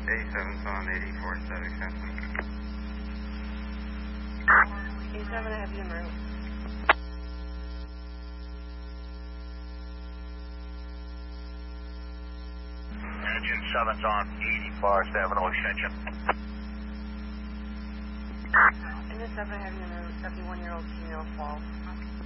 A7's on 84 extension. A7, I have you en route. Engine 7's on 80 Forest Avenue extension. Engine 7, I have you en route. 71-year-old female falls.